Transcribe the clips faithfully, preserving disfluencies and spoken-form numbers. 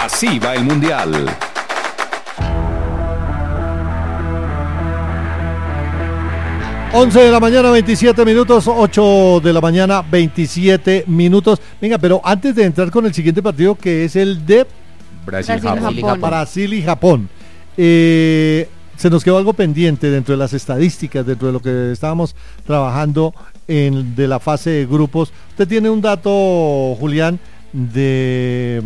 Así va el Mundial. once de la mañana, veintisiete minutos, ocho de la mañana, veintisiete minutos. Venga, pero antes de entrar con el siguiente partido, que es el de Brasil-Japón. Brasil, Brasil y Japón, eh, se nos quedó algo pendiente dentro de las estadísticas, dentro de lo que estábamos trabajando en de la fase de grupos. Usted tiene un dato, Julián, de...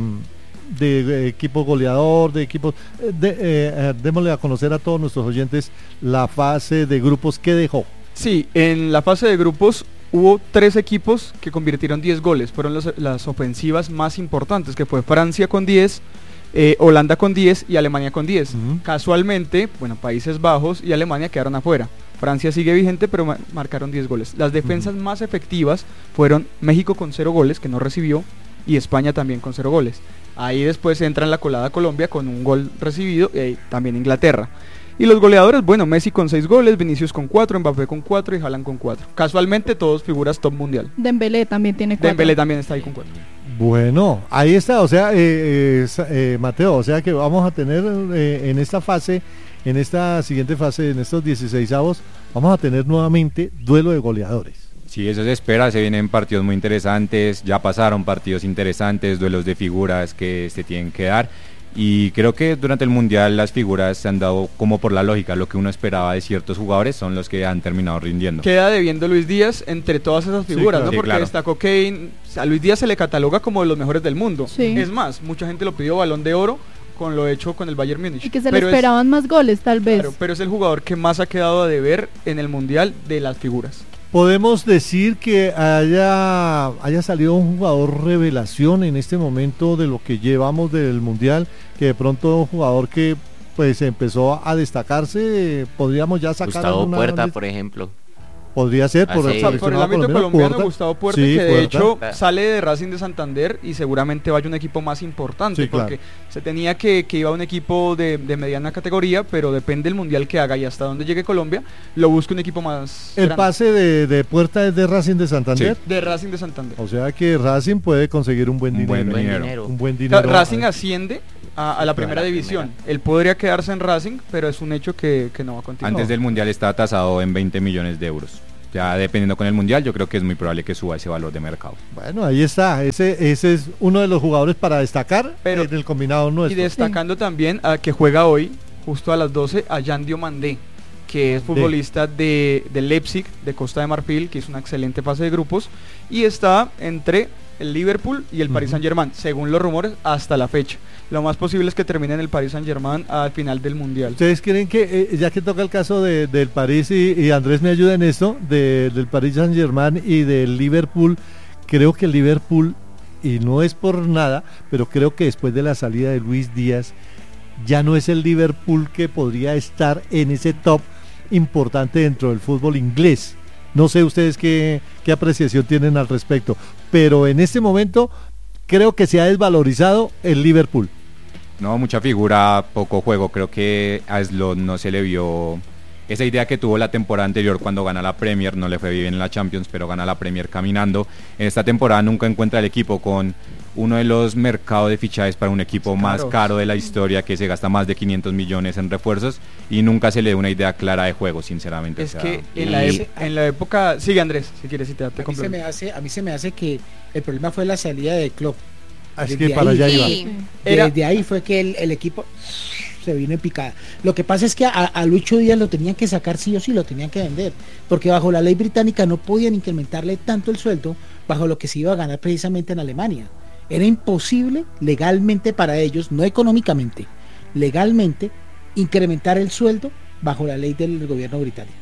de equipo goleador, de equipos, de, eh, eh, démosle a conocer a todos nuestros oyentes la fase de grupos que dejó. Sí, en la fase de grupos hubo tres equipos que convirtieron diez goles, fueron los, las ofensivas más importantes, que fue Francia con diez, eh, Holanda con diez y Alemania con diez. Uh-huh. Casualmente, bueno, Países Bajos y Alemania quedaron afuera. Francia sigue vigente, pero ma- marcaron diez goles. Las defensas uh-huh. más efectivas fueron México con cero goles, que no recibió, y España también con cero goles. Ahí después entra en la colada Colombia con un gol recibido y ahí también Inglaterra. Y los goleadores, bueno, Messi con seis goles, Vinicius con cuatro, Mbappé con cuatro y Haaland con cuatro. Casualmente todos figuras top mundial. Dembélé también tiene cuatro. Dembélé también está ahí con cuatro. Bueno, ahí está, o sea, eh, eh, eh, Mateo, o sea que vamos a tener eh, en esta fase, en esta siguiente fase, en estos dieciseisavos, vamos a tener nuevamente duelo de goleadores. Sí, eso se espera, se vienen partidos muy interesantes, ya pasaron partidos interesantes, duelos de figuras que se tienen que dar, y creo que durante el Mundial las figuras se han dado como por la lógica, lo que uno esperaba de ciertos jugadores son los que han terminado rindiendo. Queda debiendo Luis Díaz entre todas esas figuras, sí, claro. ¿no? Sí, Porque claro. destacó Kane, a Luis Díaz se le cataloga como de los mejores del mundo, sí. Es más, mucha gente lo pidió Balón de Oro con lo hecho con el Bayern Múnich. Y que se pero le esperaban es, más goles tal vez. Claro, pero es el jugador que más ha quedado a deber en el Mundial de las figuras. Podemos decir que haya, haya salido un jugador revelación en este momento de lo que llevamos del Mundial, que de pronto un jugador que pues empezó a destacarse, podríamos ya sacar Gustavo una, Puerta, por ejemplo. Podría ser por, ah, sí. o sea, por el ámbito colombiano, Puerta. Gustavo Puerta, sí, que de Puerta. hecho sale de Racing de Santander y seguramente vaya a un equipo más importante, sí, porque claro. se tenía que, que iba a un equipo de, de mediana categoría, pero depende del Mundial que haga y hasta donde llegue Colombia, lo busca un equipo más El grande. pase de, de Puerta es de Racing de Santander. Sí, de Racing de Santander. O sea que Racing puede conseguir un buen un dinero. Buen dinero. dinero. Un buen dinero. Racing asciende a, a la primera a la división. primera. Él podría quedarse en Racing, pero es un hecho que, que no va a continuar. Antes del Mundial está tasado en veinte millones de euros. Ya dependiendo con el Mundial, yo creo que es muy probable que suba ese valor de mercado. Bueno, ahí está, ese ese es uno de los jugadores para destacar Pero, en el combinado nuestro. Y destacando sí. también a que juega hoy, justo a las doce, a Jan Diomandé, que es futbolista de, de Leipzig, de Costa de Marfil, que hizo una excelente fase de grupos, y está entre el Liverpool y el uh-huh. Paris Saint-Germain, según los rumores, hasta la fecha. Lo más posible es que termine en el Paris Saint-Germain al final del Mundial. ¿Ustedes creen que, eh, ya que toca el caso de, del París y, y Andrés me ayuda en esto, de, del Paris Saint-Germain y del Liverpool, creo que el Liverpool, y no es por nada, pero creo que después de la salida de Luis Díaz, ya no es el Liverpool que podría estar en ese top importante dentro del fútbol inglés? No sé ustedes qué, qué apreciación tienen al respecto, pero en este momento creo que se ha desvalorizado el Liverpool. No, mucha figura, poco juego. Creo que a Slot no se le vio esa idea que tuvo la temporada anterior cuando gana la Premier. No le fue bien en la Champions, pero gana la Premier caminando. En esta temporada nunca encuentra el equipo con uno de los mercados de fichajes para un equipo es más caro. caro de la historia, que se gasta más de quinientos millones en refuerzos y nunca se le da una idea clara de juego, sinceramente. Es o sea, que en la, ep- en la época... Sigue Andrés, si quieres, si te, te a, mí se me hace, a mí se me hace que el problema fue la salida de Klopp. Es que para allá iba. Sí. Desde ahí fue que el, el equipo se vino en picada. Lo que pasa es que a, a Lucho Díaz lo tenían que sacar sí o sí, lo tenían que vender, porque bajo la ley británica no podían incrementarle tanto el sueldo bajo lo que se iba a ganar precisamente en Alemania. Era imposible legalmente para ellos, no económicamente, legalmente, incrementar el sueldo bajo la ley del gobierno británico.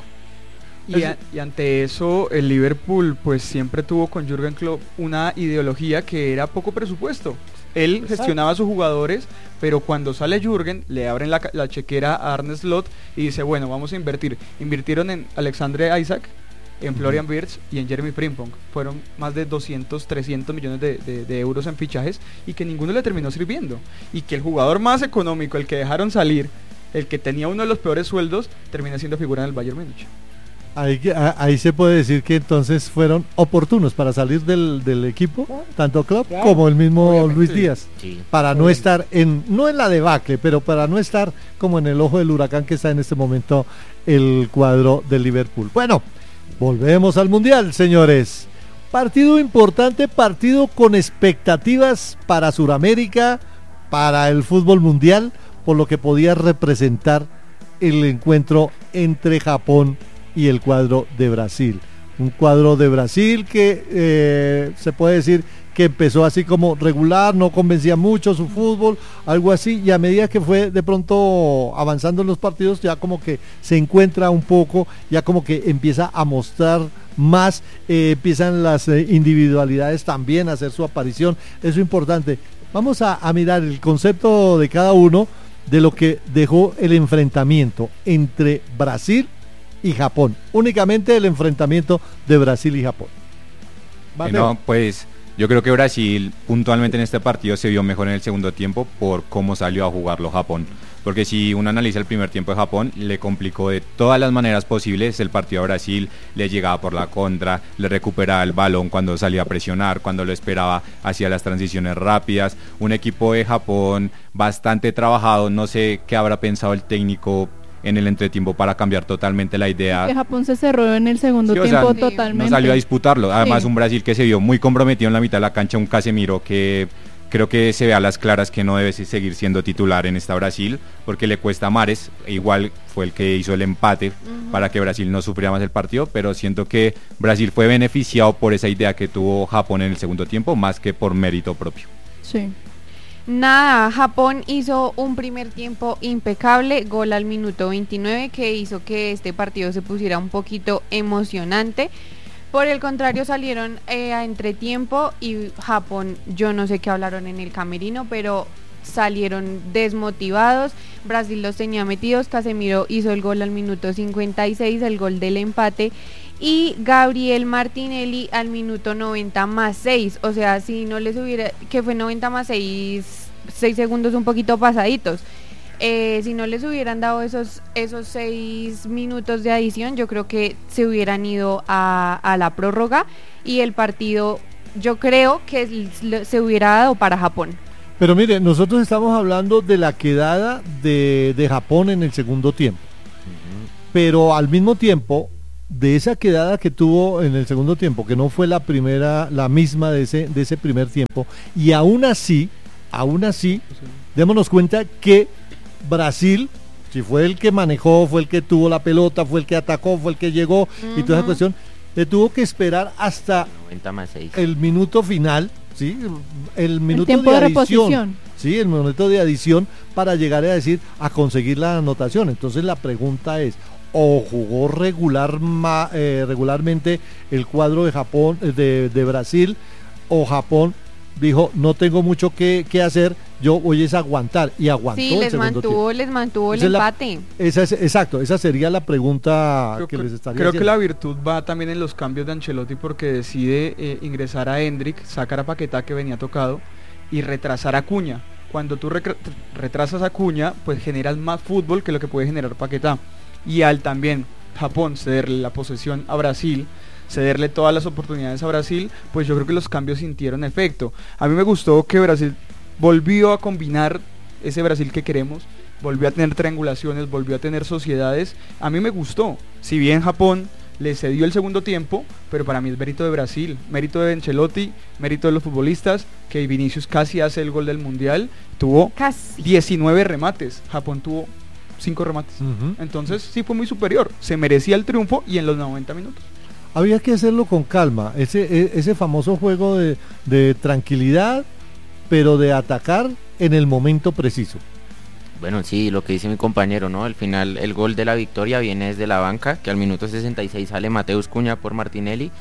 Y, a, y ante eso el Liverpool pues siempre tuvo con Jürgen Klopp una ideología que era poco presupuesto. Él Exacto. gestionaba a sus jugadores, pero cuando sale Jürgen le abren la, la chequera a Arne Slot y dice, bueno, vamos a invertir. Invirtieron en Alexandre Isaac, en Florian Wirtz y en Jeremy Frimpong. Fueron más de doscientos, trescientos millones de, de, de euros en fichajes y que ninguno le terminó sirviendo. Y que el jugador más económico, el que dejaron salir, el que tenía uno de los peores sueldos, termina siendo figura en el Bayern Múnich. Ahí, ahí se puede decir que entonces fueron oportunos para salir del, del equipo, tanto Klopp Claro, como el mismo obviamente. Luis Díaz, Sí. para no estar en, no en la debacle, pero para no estar como en el ojo del huracán que está en este momento el cuadro del Liverpool. Bueno, volvemos al Mundial, señores. Partido importante, partido con expectativas para Sudamérica, para el fútbol mundial, por lo que podía representar el encuentro entre Japón y el cuadro de Brasil. Un cuadro de Brasil que eh, se puede decir que empezó así como regular, no convencía mucho su fútbol, algo así, y a medida que fue de pronto avanzando en los partidos, ya como que se encuentra un poco, ya como que empieza a mostrar más, eh, empiezan las eh, individualidades también a hacer su aparición, eso es importante. Vamos a, a mirar el concepto de cada uno de lo que dejó el enfrentamiento entre Brasil y Japón, únicamente el enfrentamiento de Brasil y Japón. Eh, no, pues yo creo que Brasil puntualmente en este partido se vio mejor en el segundo tiempo por cómo salió a jugarlo Japón, porque si uno analiza el primer tiempo de Japón, le complicó de todas las maneras posibles el partido a Brasil, le llegaba por la contra, le recuperaba el balón cuando salía a presionar, cuando lo esperaba hacía las transiciones rápidas, un equipo de Japón bastante trabajado, no sé qué habrá pensado el técnico en el entretiempo para cambiar totalmente la idea. Que Japón se cerró en el segundo Sí, o sea, tiempo no totalmente. No salió a disputarlo. Además, Sí. un Brasil que se vio muy comprometido en la mitad de la cancha, un Casemiro que creo que se ve a las claras que no debe seguir siendo titular en esta Brasil, porque le cuesta a Mahrez, igual fue el que hizo el empate uh-huh. para que Brasil no sufriera más el partido, pero siento que Brasil fue beneficiado por esa idea que tuvo Japón en el segundo tiempo, más que por mérito propio. Sí. Nada, Japón hizo un primer tiempo impecable, gol al minuto veintinueve que hizo que este partido se pusiera un poquito emocionante. Por el contrario, salieron eh, a entretiempo y Japón, yo no sé qué hablaron en el camerino, pero salieron desmotivados. Brasil los tenía metidos, Casemiro hizo el gol al minuto cincuenta y seis, el gol del empate, y Gabriel Martinelli al minuto noventa más seis, o sea, si no les hubiera, que fue noventa más seis, seis segundos un poquito pasaditos, eh, si no les hubieran dado esos esos seis minutos de adición, yo creo que se hubieran ido a, a la prórroga y el partido yo creo que se hubiera dado para Japón. Pero mire, nosotros estamos hablando de la quedada de, de Japón en el segundo tiempo, uh-huh. pero al mismo tiempo de esa quedada que tuvo en el segundo tiempo, que no fue la primera, la misma de ese, de ese primer tiempo, y aún así, aún así, sí. démonos cuenta que Brasil, si fue el que manejó, fue el que tuvo la pelota, fue el que atacó, fue el que llegó, uh-huh. y toda esa cuestión, le tuvo que esperar hasta noventa más seis. El minuto final, ¿sí? El minuto el tiempo de, de adición, reposición. Sí, el minuto de adición para llegar a decir, a conseguir la anotación. Entonces la pregunta es, o jugó regular ma, eh, regularmente el cuadro de Japón, de, de Brasil, o Japón dijo, no tengo mucho que, que hacer, yo voy a aguantar, y aguantó sí, el les segundo mantuvo, tiempo. les mantuvo el esa empate. La, esa es, exacto, esa sería la pregunta creo, que les estaría Creo haciendo. que la virtud va también en los cambios de Ancelotti, porque decide eh, ingresar a Hendrick, sacar a Paquetá que venía tocado, y retrasar a Acuña. Cuando tú re- retrasas a Acuña, pues generas más fútbol que lo que puede generar Paquetá. Y al también Japón cederle la posesión a Brasil, cederle todas las oportunidades a Brasil, pues yo creo que los cambios sintieron efecto. A mí me gustó que Brasil volvió a combinar ese Brasil que queremos, volvió a tener triangulaciones, volvió a tener sociedades. A mí me gustó, si bien Japón le cedió el segundo tiempo, pero para mí es mérito de Brasil, mérito de Ancelotti, mérito de los futbolistas, que Vinicius casi hace el gol del Mundial, tuvo casi diecinueve remates, Japón tuvo cinco remates, uh-huh. entonces sí fue muy superior, se merecía el triunfo y en los noventa minutos. Había que hacerlo con calma, ese, ese famoso juego de, de tranquilidad, pero de atacar en el momento preciso. Bueno, sí, lo que dice mi compañero, ¿no? Al final el gol de la victoria viene desde la banca, que al minuto sesenta y seis sale Mateus Cunha por Martinelli,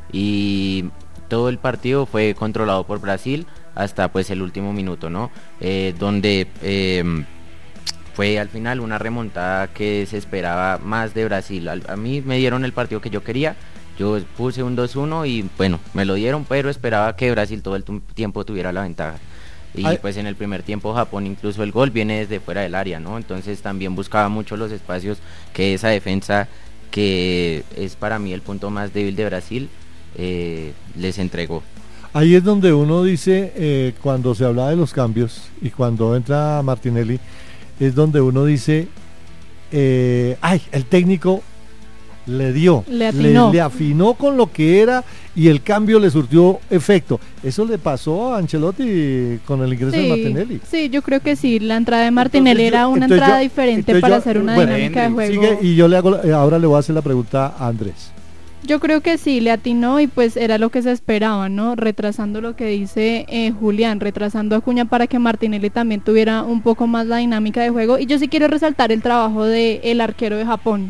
y todo el partido fue controlado por Brasil hasta pues el último minuto, ¿no? Eh, donde eh, fue al final una remontada que se esperaba más de Brasil. A, a mí me dieron el partido que yo quería, yo puse un dos uno y bueno, me lo dieron, pero esperaba que Brasil todo el t- tiempo tuviera la ventaja. Y Ay. pues en el primer tiempo Japón incluso el gol viene desde fuera del área, ¿no? Entonces también buscaba mucho los espacios que esa defensa que es para mí el punto más débil de Brasil, eh, les entregó. Ahí es donde uno dice, eh, cuando se habla de los cambios y cuando entra Martinelli, es donde uno dice, eh, ay, el técnico le dio, Le atinó. le afinó con lo que era y el cambio le surtió efecto. Eso le pasó a Ancelotti con el ingreso de Martinelli. Sí, yo creo que sí, la entrada de Martinelli Entonces yo- era una entonces entrada yo- diferente entonces para yo- hacer una bueno, dinámica de juego. Sigue, y yo le hago, eh, ahora le voy a hacer la pregunta a Andrés. Yo creo que sí, le atinó y pues era lo que se esperaba, ¿no? Retrasando lo que dice eh, Julián, retrasando a Acuña para que Martinelli también tuviera un poco más la dinámica de juego. Y yo sí quiero resaltar el trabajo del arquero de Japón.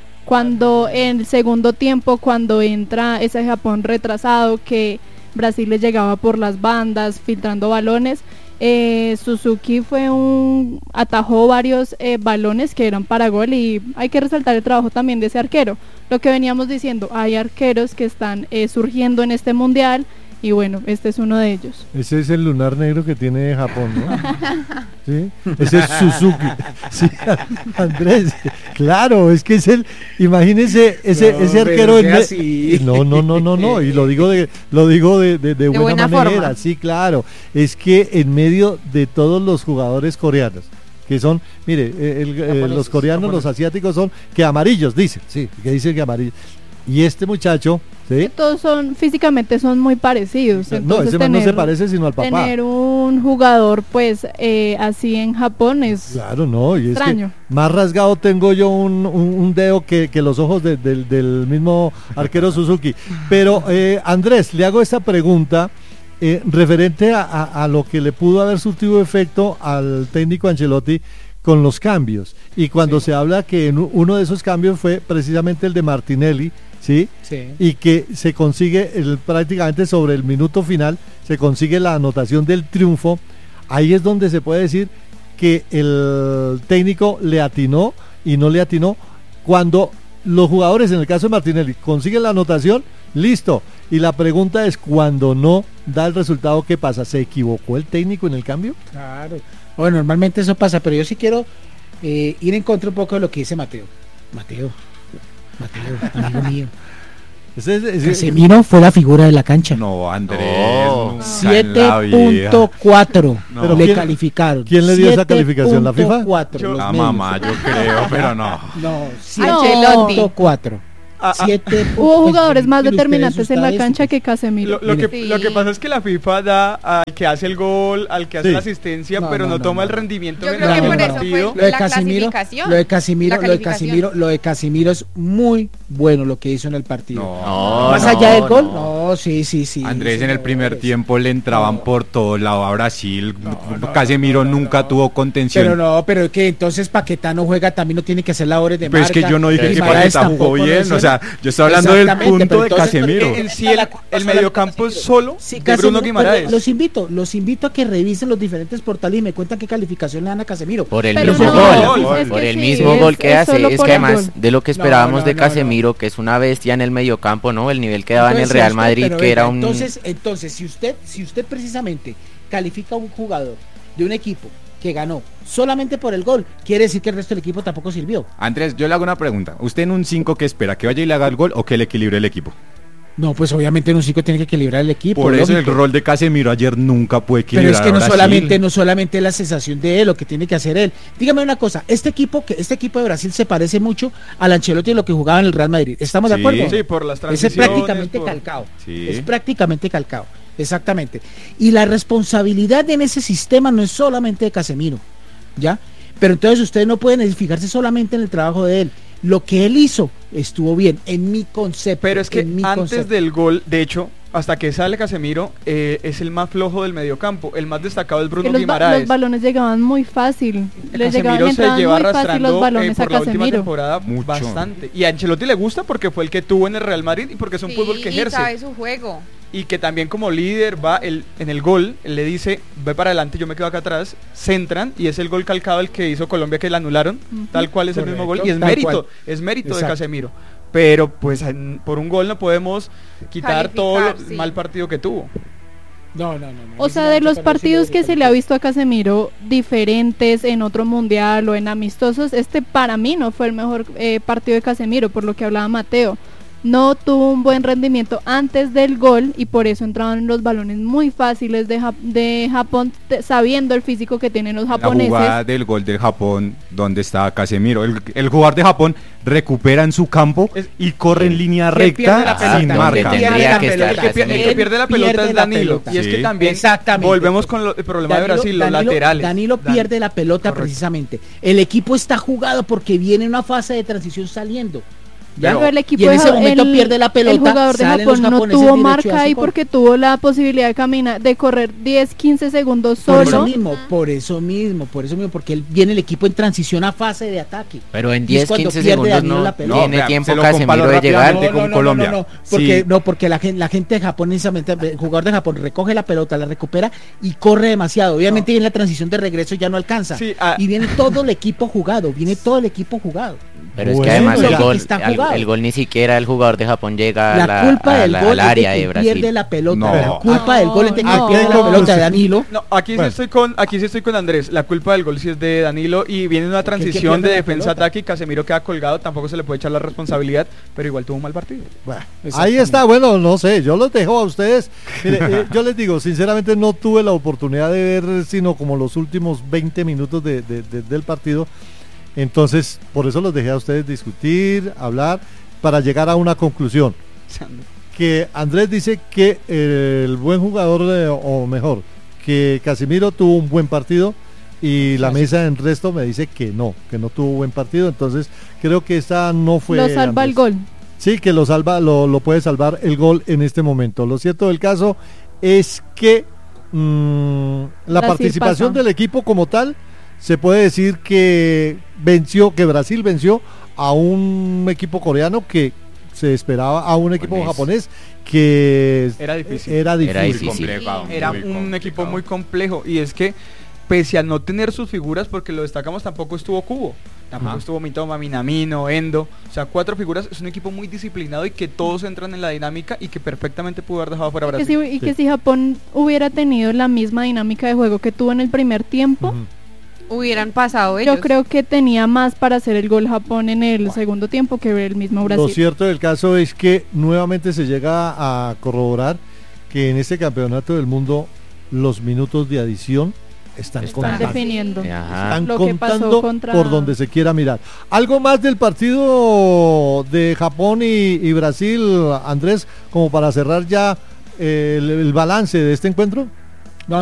Cuando en el segundo tiempo, cuando entra ese Japón retrasado, que Brasil le llegaba por las bandas, filtrando balones, eh, Suzuki fue un atajó varios eh, balones que eran para gol y hay que resaltar el trabajo también de ese arquero. Lo que veníamos diciendo, hay arqueros que están eh, surgiendo en este mundial y bueno, este es uno de ellos. Ese es el lunar negro que tiene Japón, ¿no? ¿Sí? Ese es Suzuki. Sí, Andrés, claro, es que es el, imagínese ese, No, ese pero arquero en sea me- así. no, no, no, no, no, y lo digo de, lo digo de, de, de buena, buena manera, forma. sí, claro, es que en medio de todos los jugadores coreanos, que son, mire, eh, el- eh, Japoneses, los coreanos, los asiáticos son que amarillos, dicen, sí, que dicen que amarillos, y este muchacho, ¿sí? Todos son, físicamente son muy parecidos. No, entonces ese man no se tener- parece sino al papá. Tener un jugador pues eh, así en Japón es Claro, no, y es extraño. que más rasgado tengo yo un, un- un dedo que, que los ojos de- del- del mismo arquero Suzuki. Pero eh, Andrés, le hago esta pregunta eh, referente a, a- a lo que le pudo haber surtido efecto al técnico Ancelotti con los cambios. Y cuando se habla que en u- uno de esos cambios fue precisamente el de Martinelli, ¿sí? Sí. Y que se consigue el, prácticamente sobre el minuto final, se consigue la anotación del triunfo. Ahí es donde se puede decir que el técnico le atinó y no le atinó. Cuando los jugadores, en el caso de Martinelli, consiguen la anotación, listo. Y la pregunta es, cuando no da el resultado, ¿qué pasa? ¿Se equivocó el técnico en el cambio? Claro. Bueno, normalmente eso pasa, pero yo sí quiero eh, ir en contra un poco de lo que dice Mateo. Mateo, Mateo, amigo mío. Ese es- ese- Casemiro fue la figura de la cancha. No, Andrés. No. nunca en siete la vida. punto cuatro No. Pero le ¿quién- calificaron. quién le dio esa calificación? ¿La FIFA? siete punto cuatro, Yo- los La medios. mamá, yo creo, pero no. No, Ancelotti. siete punto cuatro. Ah, ah, siete Hubo pues, jugadores más miren ustedes determinantes sus en la cancha estadísticas. que Casemiro. Lo, lo que, Sí. lo que pasa es que la FIFA da al que hace el gol, al que hace Sí. la asistencia, No, pero no, no, no, toma no. el rendimiento Yo en creo el que No, por no, eso no. fue Lo de la Casemiro, clasificación. lo de Casemiro, La lo de calificación. Casemiro, lo de Casemiro es muy bueno lo que hizo en el partido. No. Más no, allá del gol, no. no, sí, sí, sí. Andrés, en el primer señores. tiempo le entraban No. por todo lado a Brasil. No, no, Casemiro no, no, nunca no. tuvo contención. Pero no, pero que entonces Paquetá juega, también no tiene que hacer labores de Pero es marca. que yo no dije que Guimaraes Paquetá jugó tampoco lo bien. hicieron. O sea, yo estoy hablando del Exactamente, punto pero de entonces, Casemiro. ¿por qué? En sí, el, el mediocampo es solo Sí, de Casemiro, Bruno Guimaraes. pero Los invito, los invito a que revisen los diferentes portales y me cuentan qué calificación le dan a Casemiro. Por el Pero mismo no, gol, es por que el sí, mismo es- gol que es hace, solo es por que el además gol. de lo que esperábamos No, de no, no, Casemiro, que es una bestia en el mediocampo, ¿no? El nivel que daba en el Entonces, Real esto, Madrid, pero que venga, era un... Entonces, entonces si usted, si usted precisamente califica a un jugador de un equipo que ganó solamente por el gol, quiere decir que el resto del equipo tampoco sirvió. Andrés, yo le hago una pregunta. ¿Usted en un cinco qué espera? ¿Que vaya y le haga el gol o que le equilibre el equipo? No, pues obviamente en un cinco tiene que equilibrar el equipo. Por eso el lógico. rol de Casemiro ayer nunca puede Pero equilibrar es que a no Brasil. solamente, no solamente es la sensación de él, lo que tiene que hacer él. Dígame una cosa, este equipo, que este equipo de Brasil se parece mucho al Ancelotti de lo que jugaba en el Real Madrid. ¿Estamos de Sí. acuerdo? Sí, por las Ese es transiciones. prácticamente por- calcado. Sí. Es prácticamente calcado. Exactamente. Y la responsabilidad en ese sistema no es solamente de Casemiro, ¿ya? Pero entonces ustedes no pueden fijarse solamente en el trabajo de él. Lo que él hizo estuvo bien, en mi concepto. Pero es que en mi antes concepto. del gol, de hecho, hasta que sale Casemiro, eh, es el más flojo del mediocampo. El más destacado es Que Bruno los, ba- Guimaraes. los balones llegaban muy fácil. Les llegaban, Casemiro se entraban lleva muy fácil arrastrando los eh, balones a por la última Casemiro. temporada Mucho. bastante. Y a Ancelotti le gusta porque fue el que tuvo en el Real Madrid y porque es un Sí, fútbol que y ejerce. sabe su juego. Y que también como líder va el, en el gol, él le dice, ve para adelante, yo me quedo acá atrás, centran y es el gol calcado el que hizo Colombia que le anularon, Ujú. tal cual es el mismo gol Correcto, y es tal mérito, cual. es mérito de Exacto. Casemiro. Pero pues en- por un gol no podemos quitar todo Calificar, el sí. mal partido que tuvo. No, no, no. no. O sea, de los partidos que se le ha visto a Casemiro diferentes en otro mundial o en amistosos, este para mí no fue el mejor eh, partido de Casemiro, por lo que hablaba Mateo. No tuvo un buen rendimiento antes del gol y por eso entraban los balones muy fáciles de, Jap- de Japón, te- sabiendo el físico que tienen los La japoneses. jugada del gol del Japón, donde está Casemiro, el, el jugador de Japón recupera en su campo Es- y corre en línea ¿Quién pierde recta la pelota? sin Donde marca. tendría Pierde la que estar pelota. El que, pier- el que Casemiro. pierde la pelota Pierde es la Danilo. pelota. Y es que Sí. también Exactamente. volvemos con lo- el problema de Brasil, los Danilo- laterales. Danilo Dan- pierde la pelota Correcto. precisamente. El equipo está jugado porque viene una fase de transición saliendo. ¿Ya? Pero el equipo y en de ese Ja- momento el- pierde la pelota. El jugador de salen los Japón no japoneses tuvo derecho y marca hacen ahí gol. porque tuvo la posibilidad de caminar, de correr diez, quince segundos Por eso solo. mismo, por eso mismo, por eso mismo, porque él, viene el equipo en transición a fase de ataque. Pero en Y es diez, cuando quince pierde segundos Danilo no la pelota. tiene No, tiempo se lo Casemiro comparo de llegar. rápidamente con Colombia. No, porque, Sí. no, porque la, gen- la gente de Japón, precisamente, el jugador de Japón recoge la pelota, la recupera y corre demasiado. Obviamente viene la transición de regreso y ya no alcanza. Sí, ah. Y viene todo el equipo jugado, viene todo el equipo jugado. Pero es Bueno, que además mira, el gol, está al- jugado. el gol ni siquiera el jugador de Japón llega a La la- culpa a del la- gol al área es de de que Brasil. pierde la pelota. No. La culpa del gol es de que No, pierde no. la pelota de Danilo. No, aquí sí Bueno. estoy con aquí sí estoy con Andrés. La culpa del gol sí es de Danilo y viene una Porque es que transición pierde de la defensa pelota. ataque y Casemiro queda colgado, tampoco se le puede echar la responsabilidad, pero igual tuvo un mal partido. Bueno, ahí Exactamente. está, bueno, no sé, yo los dejo a ustedes. Mire, eh, yo les digo, sinceramente no tuve la oportunidad de ver sino como los últimos veinte minutos de- de- de- del partido. Entonces, por eso los dejé a ustedes discutir, hablar, para llegar a una conclusión. Que Andrés dice que el buen jugador, eh, o mejor, que Casemiro tuvo un buen partido y la mesa en resto me dice que no, que no tuvo buen partido. Entonces, creo que esta no fue... Lo salva el Andrés. gol. Sí, que lo salva, lo, lo puede salvar el gol en este momento. Lo cierto del caso es que mm, la Brasil participación pasa. del equipo como tal, se puede decir que venció, que Brasil venció a un equipo coreano que se esperaba, a un equipo Japonés. japonés que Era difícil. Era difícil. Era difícil. complicado, Era muy un complicado. equipo muy complejo y es que pese a no tener sus figuras, porque lo destacamos, tampoco estuvo Cubo, tampoco Ajá. estuvo Mitoma, Minamino, Endo, o sea, cuatro figuras, es un equipo muy disciplinado y que todos entran en la dinámica y que perfectamente pudo haber dejado fuera a Que Brasil. si- y que si Japón hubiera tenido la misma dinámica de juego que tuvo en el primer tiempo, Ujú. Hubieran pasado ellos. yo creo que tenía más para hacer el gol Japón en el segundo tiempo que el mismo Lo Brasil. cierto del caso es que nuevamente se llega a corroborar que en este campeonato del mundo los minutos de adición están, Están contando. definiendo. Ajá. Están Lo que pasó contando contra- por donde se quiera mirar. ¿Algo más del partido de Japón y, y Brasil, Andrés, como para cerrar ya eh, el, el balance de este encuentro?